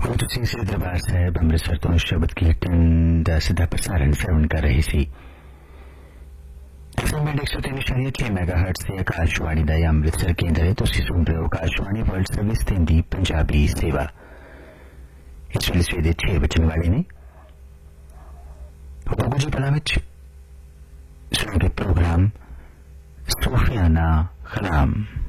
ਹੁਣ ਤੁਸੀਂ ਸ੍ਰੀ ਦਰਬਾਰ ਸਾਹਿਬ ਅੰਮ੍ਰਿਤਸਰ ਤੋਂ ਸ਼ਬਦ ਕੀਰਤਨ ਦਾ ਸਿੱਧਾ ਪ੍ਰਸਾਰਣ ਸਰਵਣ ਕਰ ਰਹੇ ਸੀ। FM 103.6 ਮੈਗਾਹਰਟਜ਼ ਤੇ ਆਕਾਸ਼ਵਾਣੀ ਦਾ ਅੰਮ੍ਰਿਤਸਰ ਕੇਂਦਰ ਹੈ। ਤੁਸੀਂ ਸੁਣ ਰਹੇ ਹੋ ਆਕਾਸ਼ਵਾਣੀ ਵਰਲਡ ਸਰਵਿਸ ਦੀ ਪੰਜਾਬੀ ਸੇਵਾ। ਇਸ ਵੇਲੇ ਸਵੇਰੇ 6 ਵਜਣ ਵਾਲੇ ਨੇ। ਕੁਝ ਹੀ ਪਲਾਂ ਵਿੱਚ ਸੁਣੋਗੇ ਪ੍ਰੋਗਰਾਮ ਸੂਫੀਆਨਾ ਖਲਾਮ।